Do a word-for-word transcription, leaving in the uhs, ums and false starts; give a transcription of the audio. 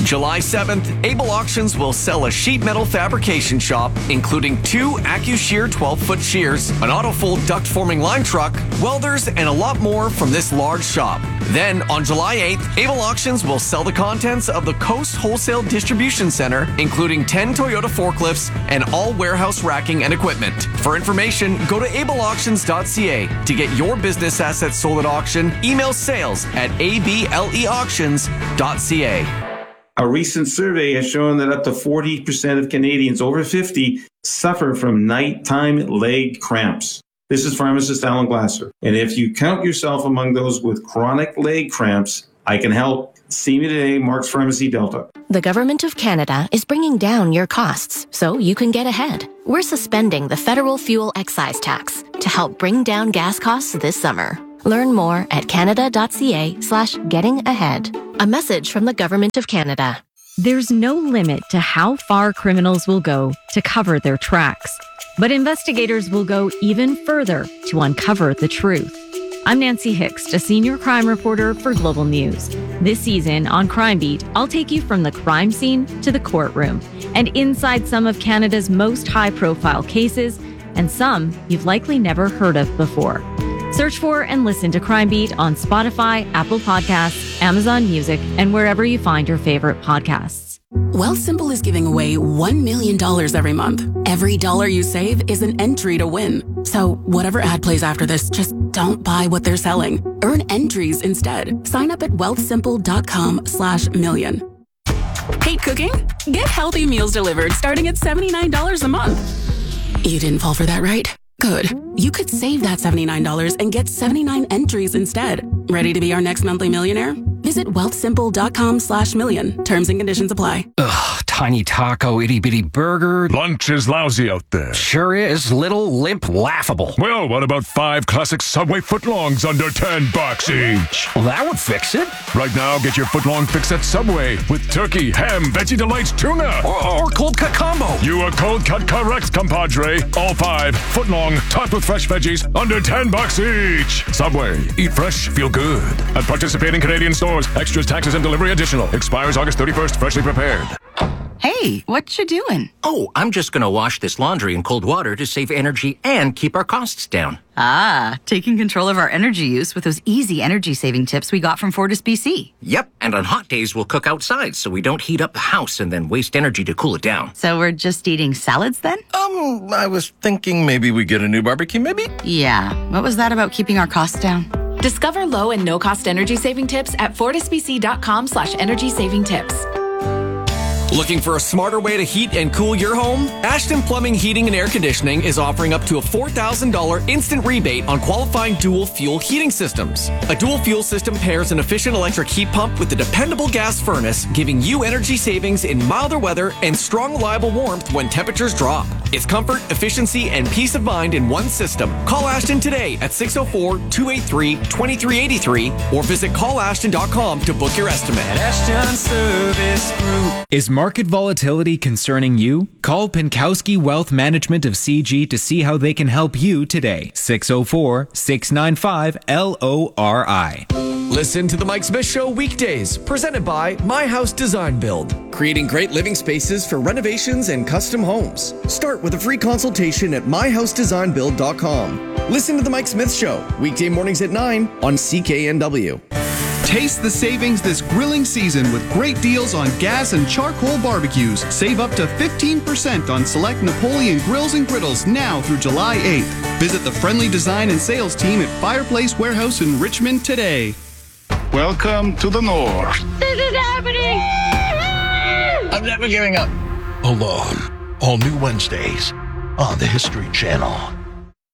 July seventh, Able Auctions will sell a sheet metal fabrication shop, including two AccuShear twelve-foot shears, an AutoFold duct-forming line truck, welders, and a lot more from this large shop. Then, on July eighth, Able Auctions will sell the contents of the Coast Wholesale Distribution Center, including ten Toyota forklifts and all warehouse racking and equipment. For information, go to able auctions dot c a. To get your business assets sold at auction, email sales at a b l e auctions dot c a. A recent survey has shown that up to forty percent of Canadians over fifty suffer from nighttime leg cramps. This is pharmacist Alan Glasser. And if you count yourself among those with chronic leg cramps, I can help. See me today, Mark's Pharmacy Delta. The Government of Canada is bringing down your costs so you can get ahead. We're suspending the federal fuel excise tax to help bring down gas costs this summer. Learn more at canada.ca slash getting ahead. A message from the Government of Canada. There's no limit to how far criminals will go to cover their tracks, but investigators will go even further to uncover the truth. I'm Nancy Hicks, a senior crime reporter for Global News. This season on Crime Beat, I'll take you from the crime scene to the courtroom and inside some of Canada's most high-profile cases and some you've likely never heard of before. Search for and listen to Crime Beat on Spotify, Apple Podcasts, Amazon Music, and wherever you find your favorite podcasts. Wealthsimple is giving away one million dollars every month. Every dollar you save is an entry to win. So whatever ad plays after this, just don't buy what they're selling. Earn entries instead. Sign up at wealthsimple.com slash million. Hate cooking? Get healthy meals delivered starting at seventy-nine dollars a month. You didn't fall for that, right? Good. You could save that seventy-nine dollars and get seventy-nine entries instead. Ready to be our next monthly millionaire? Visit wealthsimple.com slash million. Terms and conditions apply. Ugh, tiny taco, itty-bitty burger. Lunch is lousy out there. Sure is. Little, limp, laughable. Well, what about five classic Subway footlongs under ten bucks each? Well, that would fix it. Right now, get your footlong fix at Subway with turkey, ham, Veggie Delights, tuna. Or, or cold cut combo. You are cold cut correct, compadre. All five, footlong, topped with fresh veggies, under ten bucks each. Subway. Eat fresh, feel good. At participating Canadian stores. Extras, taxes, and delivery additional. Expires August thirty-first. Freshly prepared. Hey, what you doing? Oh, I'm just going to wash this laundry in cold water to save energy and keep our costs down. Ah, taking control of our energy use with those easy energy-saving tips we got from Fortis B C. Yep, and on hot days, we'll cook outside so we don't heat up the house and then waste energy to cool it down. So we're just eating salads then? Um, I was thinking maybe we get a new barbecue, maybe? Yeah, what was that about keeping our costs down? Discover low and no-cost energy-saving tips at fortisbc.com slash energy-saving tips. Looking for a smarter way to heat and cool your home? Ashton Plumbing Heating and Air Conditioning is offering up to a four thousand dollars instant rebate on qualifying dual fuel heating systems. A dual fuel system pairs an efficient electric heat pump with a dependable gas furnace, giving you energy savings in milder weather and strong, reliable warmth when temperatures drop. It's comfort, efficiency, and peace of mind in one system. Call Ashton today at six oh four, two eight three, two three eight three or visit call ashton dot com to book your estimate. Ashton Service Group. Is market volatility concerning you? Call Pinkowski Wealth Management of C G to see how they can help you today. six oh four, six nine five, L O R I. Listen to The Mike Smith Show weekdays, presented by My House Design Build, creating great living spaces for renovations and custom homes. Start with a free consultation at my house design build dot com. Listen to The Mike Smith Show, weekday mornings at nine on C K N W. Taste the savings this grilling season with great deals on gas and charcoal barbecues. Save up to fifteen percent on select Napoleon grills and griddles now through July eighth. Visit the friendly design and sales team at Fireplace Warehouse in Richmond today. Welcome to the North. This is happening! I'm never giving up. Alone. All new Wednesdays on the History Channel.